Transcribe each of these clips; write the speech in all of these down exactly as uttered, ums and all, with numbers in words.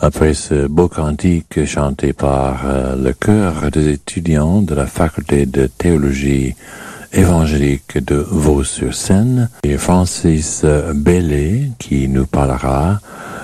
Après ce beau cantique chanté par euh, le chœur des étudiants de la faculté de théologie évangélique de Vaux-sur-Seine, et Francis Bellet qui nous parlera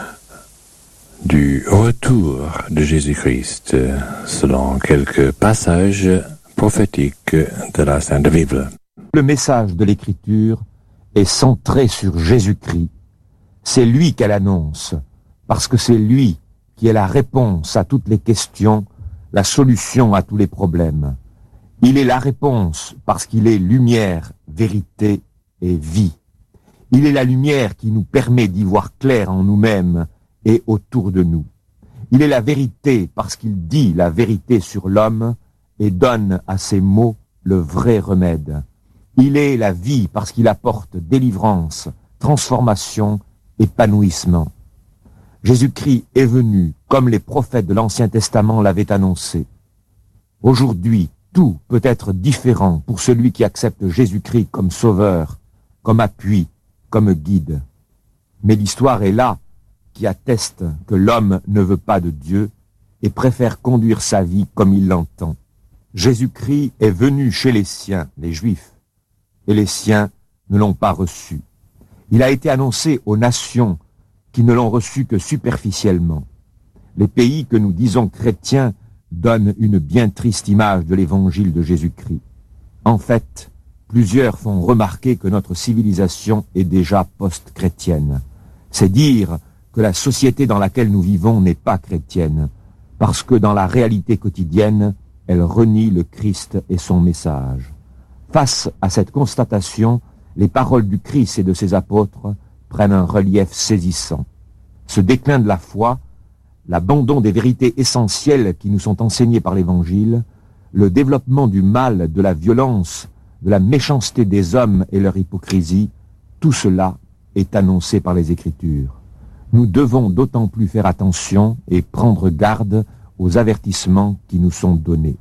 du retour de Jésus-Christ selon quelques passages prophétiques de la Sainte Bible. Le message de l'Écriture est centré sur Jésus-Christ. C'est lui qu'elle annonce, parce que c'est lui qui est la réponse à toutes les questions, la solution à tous les problèmes. Il est la réponse parce qu'il est lumière, vérité et vie. Il est la lumière qui nous permet d'y voir clair en nous-mêmes et autour de nous. Il est la vérité parce qu'il dit la vérité sur l'homme et donne à ses mots le vrai remède. Il est la vie parce qu'il apporte délivrance, transformation, épanouissement. Jésus-Christ est venu comme les prophètes de l'Ancien Testament l'avaient annoncé. Aujourd'hui, tout peut être différent pour celui qui accepte Jésus-Christ comme sauveur, comme appui, comme guide. Mais l'histoire est là qui atteste que l'homme ne veut pas de Dieu et préfère conduire sa vie comme il l'entend. Jésus-Christ est venu chez les siens, les Juifs, et les siens ne l'ont pas reçu. Il a été annoncé aux nations qui ne l'ont reçu que superficiellement. Les pays que nous disons chrétiens donnent une bien triste image de l'évangile de Jésus-Christ. En fait, plusieurs font remarquer que notre civilisation est déjà post-chrétienne. C'est dire que la société dans laquelle nous vivons n'est pas chrétienne, parce que dans la réalité quotidienne, elle renie le Christ et son message. Face à cette constatation, les paroles du Christ et de ses apôtres prennent un relief saisissant. Ce déclin de la foi, l'abandon des vérités essentielles qui nous sont enseignées par l'Évangile, le développement du mal, de la violence, de la méchanceté des hommes et leur hypocrisie, tout cela est annoncé par les Écritures. Nous devons d'autant plus faire attention et prendre garde aux avertissements qui nous sont donnés.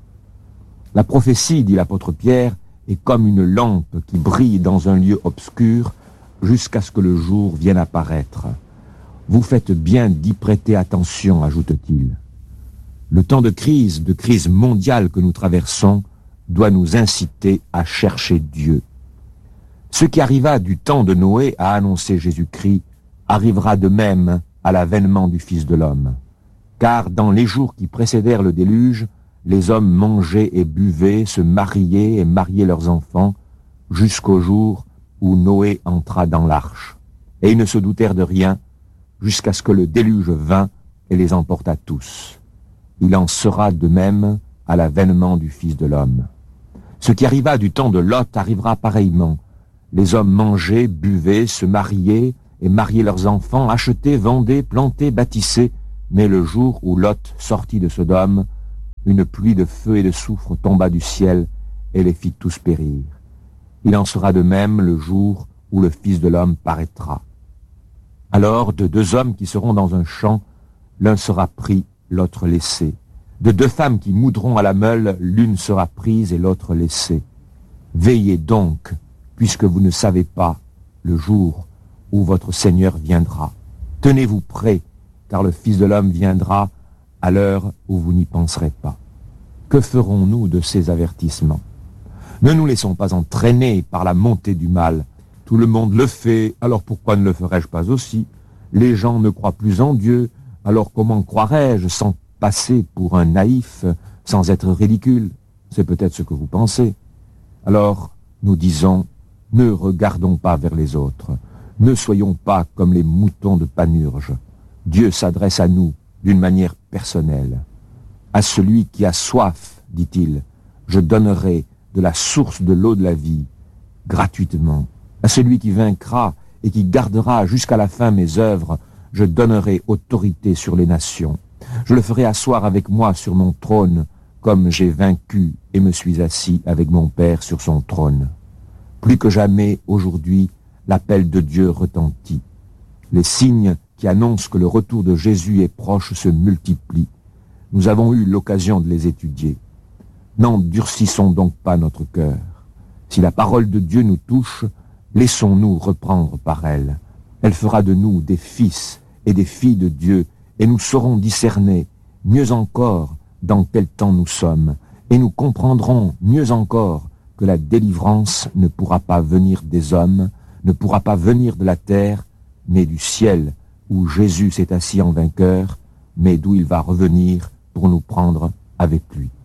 La prophétie, dit l'apôtre Pierre, est comme une lampe qui brille dans un lieu obscur jusqu'à ce que le jour vienne apparaître. Vous faites bien d'y prêter attention, ajoute-t-il. Le temps de crise, de crise mondiale que nous traversons, doit nous inciter à chercher Dieu. Ce qui arriva du temps de Noé à annoncer Jésus-Christ arrivera de même à l'avènement du Fils de l'homme. Car dans les jours qui précédèrent le déluge, les hommes mangeaient et buvaient, se mariaient et mariaient leurs enfants, jusqu'au jour où Noé entra dans l'arche. Et ils ne se doutèrent de rien, jusqu'à ce que le déluge vînt et les emporta tous. Il en sera de même à l'avènement du Fils de l'homme. Ce qui arriva du temps de Lot arrivera pareillement. Les hommes mangeaient, buvaient, se mariaient et mariaient leurs enfants, achetaient, vendaient, plantaient, bâtissaient, mais le jour où Lot sortit de Sodome, une pluie de feu et de soufre tomba du ciel et les fit tous périr. Il en sera de même le jour où le Fils de l'homme paraîtra. Alors, de deux hommes qui seront dans un champ, l'un sera pris, l'autre laissé. De deux femmes qui moudront à la meule, l'une sera prise et l'autre laissée. Veillez donc, puisque vous ne savez pas le jour où votre Seigneur viendra. Tenez-vous prêts, car le Fils de l'homme viendra à l'heure où vous n'y penserez pas. Que ferons-nous de ces avertissements? Ne nous laissons pas entraîner par la montée du mal. Tout le monde le fait, alors pourquoi ne le ferais-je pas aussi? Les gens ne croient plus en Dieu, alors comment croirais-je sans passer pour un naïf, sans être ridicule? C'est peut-être ce que vous pensez. Alors, nous disons, ne regardons pas vers les autres. Ne soyons pas comme les moutons de Panurge. Dieu s'adresse à nous d'une manière personnelle. À celui qui a soif, dit-il, je donnerai de la source de l'eau de la vie, gratuitement. À celui qui vaincra et qui gardera jusqu'à la fin mes œuvres, je donnerai autorité sur les nations. Je le ferai asseoir avec moi sur mon trône, comme j'ai vaincu et me suis assis avec mon Père sur son trône. Plus que jamais, aujourd'hui, l'appel de Dieu retentit. Les signes qui annoncent que le retour de Jésus est proche se multiplient. Nous avons eu l'occasion de les étudier. N'endurcissons donc pas notre cœur. Si la parole de Dieu nous touche, laissons-nous reprendre par elle. Elle fera de nous des fils et des filles de Dieu, et nous saurons discerner mieux encore dans quel temps nous sommes, et nous comprendrons mieux encore que la délivrance ne pourra pas venir des hommes, ne pourra pas venir de la terre, mais du ciel, où Jésus s'est assis en vainqueur, mais d'où il va revenir pour nous prendre avec lui.